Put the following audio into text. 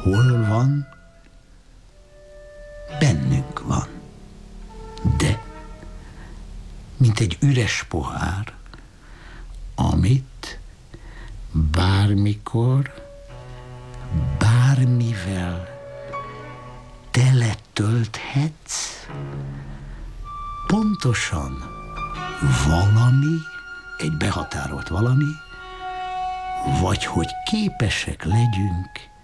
hol van, bennünk van. De, mint egy üres pohár, amit bármikor, bármivel teletölthetsz, pontosan valami, egy behatárolt valami, vagy hogy képesek legyünk